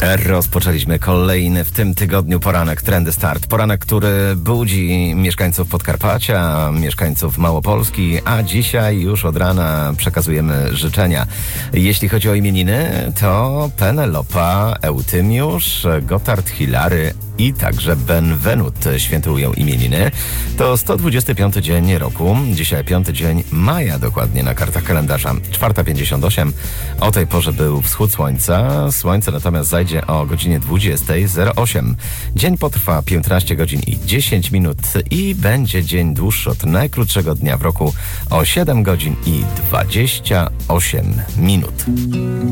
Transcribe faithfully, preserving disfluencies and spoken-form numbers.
Rozpoczęliśmy kolejny w tym tygodniu poranek Trendy Start. Poranek, który budzi mieszkańców Podkarpacia, mieszkańców Małopolski, a dzisiaj już od rana przekazujemy życzenia. Jeśli chodzi o imieniny, to Penelopa, Eutymiusz, Gotthard, Hilary i także Benvenut świętują imieniny. To sto dwudziesty piąty dzień roku. Dzisiaj piąty dzień maja dokładnie na kartach kalendarza. czwarta pięćdziesiąt osiem. O tej porze był wschód słońca. Słońce natomiast zajdzie o godzinie dwudziestej zero osiem. Dzień potrwa piętnaście godzin i dziesięć minut i będzie dzień dłuższy od najkrótszego dnia w roku o siedem godzin i dwadzieścia osiem minut.